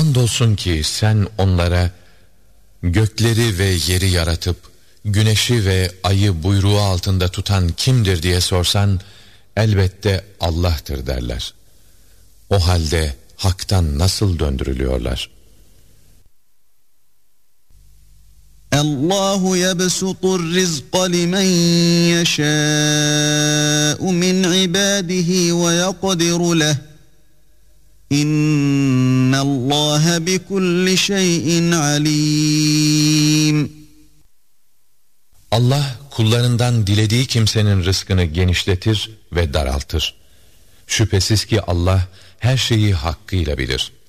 Andolsun ki sen onlara gökleri ve yeri yaratıp güneşi ve ayı buyruğu altında tutan kimdir diye sorsan, elbette Allah'tır derler. O halde haktan nasıl döndürülüyorlar? Allahu yebsutur rizqa limen yeşâ'u min ibâdihi ve yaqdiru leh. İnnallâhe bikulli şeyin alîm. Allah kullarından dilediği kimsenin rızkını genişletir ve daraltır. Şüphesiz ki Allah her şeyi hakkıyla bilir.